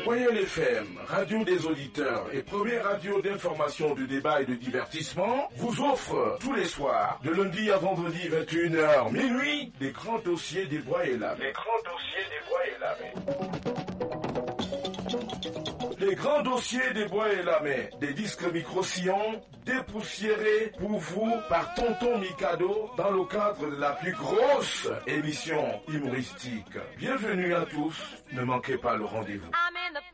Moyenne FM, radio des auditeurs et première radio d'information, de débat et de divertissement, vous offre tous les soirs, de lundi à vendredi 21h minuit, les grands dossiers des Bois et Lamé. Les grands dossiers des Bois et Lamé, des disques micro-sillons, dépoussiérés pour vous par Tonton Mikado dans le cadre de la plus grosse émission humoristique. Bienvenue à tous, ne manquez pas le rendez-vous.